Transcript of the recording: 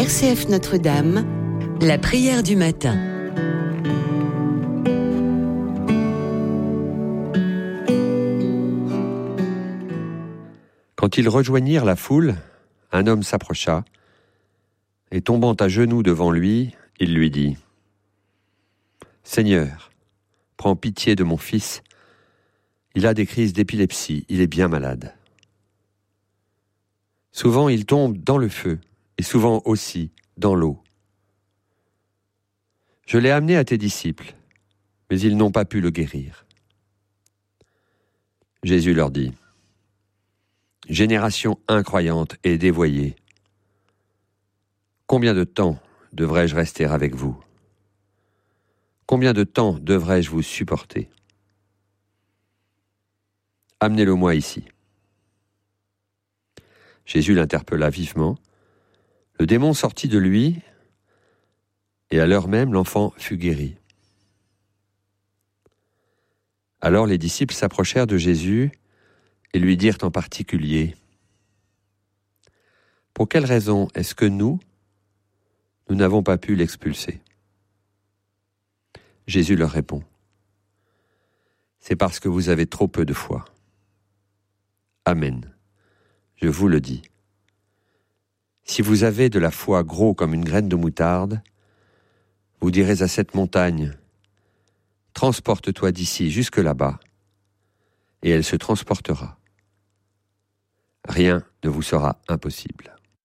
RCF Notre-Dame, la prière du matin. Quand ils rejoignirent la foule, un homme s'approcha, et tombant à genoux devant lui, il lui dit : « Seigneur, prends pitié de mon fils, il a des crises d'épilepsie, il est bien malade. Souvent il tombe dans le feu, et souvent aussi dans l'eau. Je l'ai amené à tes disciples, mais ils n'ont pas pu le guérir. » Jésus leur dit : « Génération incroyante et dévoyée, combien de temps devrais-je rester avec vous ? Combien de temps devrais-je vous supporter ? Amenez-le-moi ici. » Jésus l'interpella vivement. Le démon sortit de lui, et à l'heure même, l'enfant fut guéri. Alors les disciples s'approchèrent de Jésus et lui dirent en particulier : « Pour quelle raison est-ce que nous n'avons pas pu l'expulser ?» Jésus leur répond : « C'est parce que vous avez trop peu de foi. Amen, je vous le dis. Si vous avez de la foi gros comme une graine de moutarde, vous direz à cette montagne : transporte-toi d'ici jusque là-bas, et elle se transportera. Rien ne vous sera impossible. »